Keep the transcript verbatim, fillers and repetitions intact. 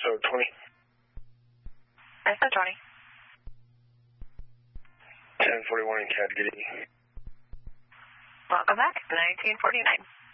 So twenty. I said twenty. ten forty-one in C A D, good evening. Welcome back to nineteen forty-nine.